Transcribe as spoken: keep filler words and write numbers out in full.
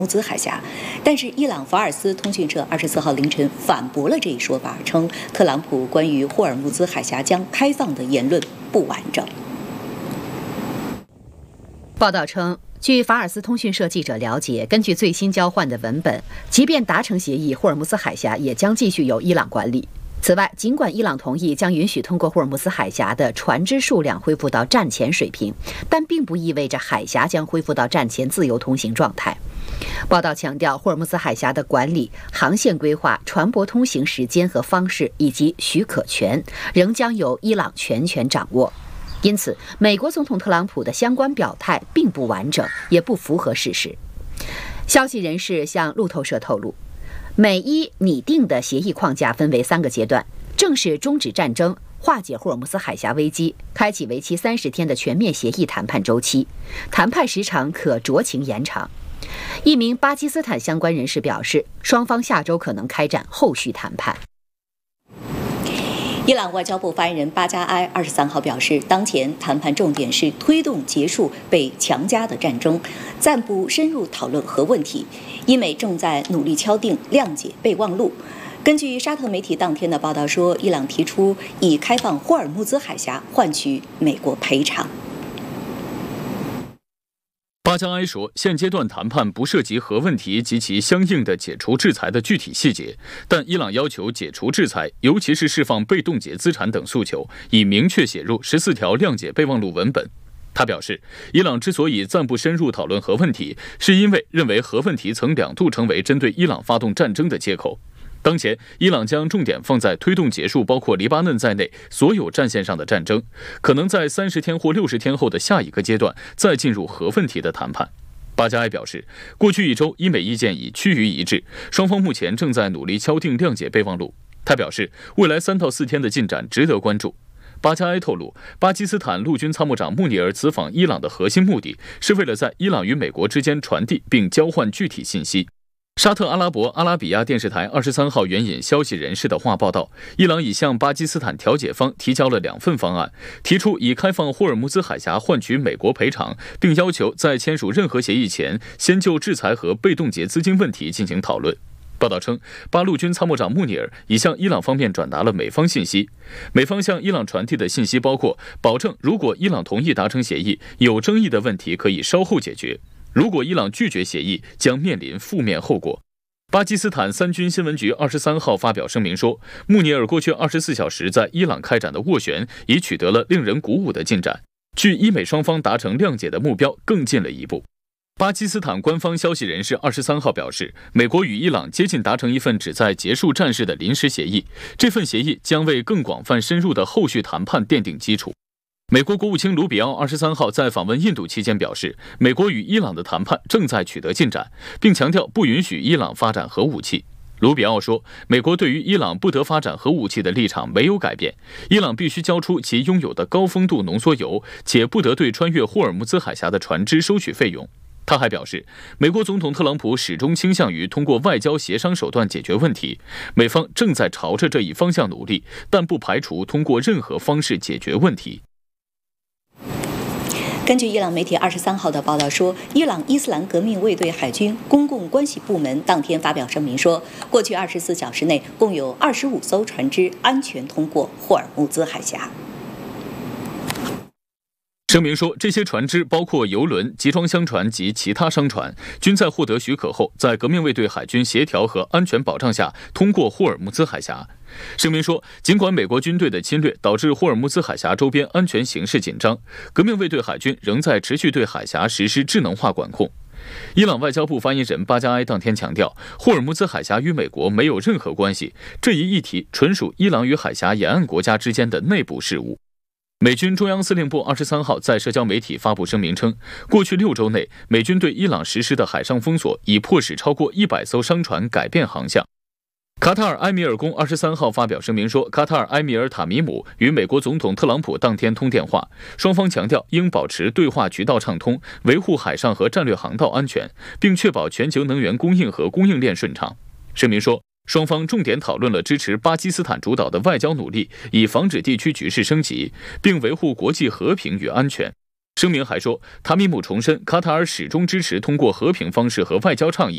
穆兹海峡，但是伊朗法尔斯通讯社二十四号凌晨反驳了这一说法，称特朗普关于霍尔木兹海峡将开放的言论不完整。 报道称，据法尔斯通讯社记者了解，根据最新交换的文本，即便达成协议，霍尔木兹海峡也将继续由伊朗管理。此外，尽管伊朗同意将允许通过霍尔木兹海峡的船只数量恢复到战前水平，但并不意味着海峡将恢复到战前自由通行状态。报道强调，霍尔木兹海峡的管理、航线规划、船舶通行时间和方式以及许可权仍将由伊朗全权掌握。因此，美国总统特朗普的相关表态并不完整，也不符合事实。消息人士向路透社透露，美伊拟定的协议框架分为三个阶段：正式终止战争、化解霍尔木兹海峡危机、开启为期三十天的全面协议谈判周期，谈判时长可酌情延长。一名巴基斯坦相关人士表示，双方下周可能开展后续谈判。 伊朗外交部发言人巴加埃二十三号表示，当前谈判重点是推动结束被强加的战争，暂不深入讨论核问题。伊美正在努力敲定谅解备忘录。根据沙特媒体当天的报道说，伊朗提出以开放霍尔木兹海峡换取美国赔偿。 巴加埃说，现阶段谈判不涉及核问题及其相应的解除制裁的具体细节，但伊朗要求解除制裁，尤其是释放被冻结资产等诉求，已明确写入十四条谅解备忘录文本。他表示，伊朗之所以暂不深入讨论核问题，是因为认为核问题曾两度成为针对伊朗发动战争的借口。当前，伊朗将重点放在推动结束包括黎巴嫩在内所有战线上的战争，可能在三十天或六十天后的下一个阶段再进入核问题的谈判。巴加埃表示，过去一周伊美意见已趋于一致，双方目前正在努力敲定谅解备忘录。他表示，未来三到四天的进展值得关注。巴加埃透露，巴基斯坦陆军参谋长穆尼尔此访伊朗的核心目的是为了在伊朗与美国之间传递并交换具体信息。沙特阿拉伯阿拉比亚电视台二十三号援引消息人士的话报道，伊朗已向巴基斯坦调解方提交了两份方案，提出以开放霍尔木兹海峡换取美国赔偿，并要求在签署任何协议前，先就制裁和被冻结资金问题进行讨论。报道称，巴陆军参谋长穆尼尔已向伊朗方面转达了美方信息，美方向伊朗传递的信息包括保证，如果伊朗同意达成协议，有争议的问题可以稍后解决。如果伊朗拒绝协议，将面临负面后果。巴基斯坦三军新闻局二十三号发表声明说，穆尼尔过去二十四小时在伊朗开展的斡旋已取得了令人鼓舞的进展，距伊美双方达成谅解的目标更近了一步。巴基斯坦官方消息人士二十三号表示，美国与伊朗接近达成一份旨在结束战事的临时协议，这份协议将为更广泛深入的后续谈判奠定基础。美国国务卿卢比奥二十三号在访问印度期间表示，美国与伊朗的谈判正在取得进展，并强调不允许伊朗发展核武器。卢比奥说，美国对于伊朗不得发展核武器的立场没有改变，伊朗必须交出其拥有的高丰度浓缩铀，且不得对穿越霍尔木兹海峡的船只收取费用。他还表示，美国总统特朗普始终倾向于通过外交协商手段解决问题，美方正在朝着这一方向努力，但不排除通过任何方式解决问题。 根据伊朗媒体二十三号的报道说，伊朗伊斯兰革命卫队海军公共关系部门当天发表声明说，过去二十四小时内共有二十五艘船只安全通过霍尔木兹海峡。 声明说，这些船只包括油轮、集装箱船及其他商船，均在获得许可后，在革命卫队海军协调和安全保障下通过霍尔木兹海峡。声明说，尽管美国军队的侵略导致霍尔木兹海峡周边安全形势紧张，革命卫队海军仍在持续对海峡实施智能化管控。伊朗外交部发言人巴加埃当天强调，霍尔木兹海峡与美国没有任何关系，这一议题纯属伊朗与海峡沿岸国家之间的内部事务。美军中央司令部二十三号在社交媒体发布声明称，过去六周内，美军对伊朗实施的海上封锁已迫使超过一百艘商船改变航向。卡塔尔埃米尔宫二十三号发表声明说，卡塔尔埃米尔塔米姆与美国总统特朗普当天通电话，双方强调应保持对话渠道畅通，维护海上和战略航道安全，并确保全球能源供应和供应链顺畅。声明说，双方重点讨论了支持巴基斯坦主导的外交努力，以防止地区局势升级，并维护国际和平与安全。声明还说，塔米姆重申卡塔尔始终支持通过和平方式和外交倡议